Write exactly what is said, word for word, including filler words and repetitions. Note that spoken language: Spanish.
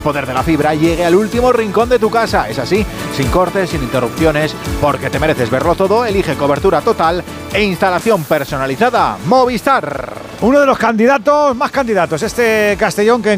Poder de la fibra llegue al último rincón de tu casa. Es así, sin cortes, sin interrupciones, porque te mereces verlo todo. Elige cobertura total e instalación personalizada. Movistar. Uno de los candidatos, más candidatos, este Castellón que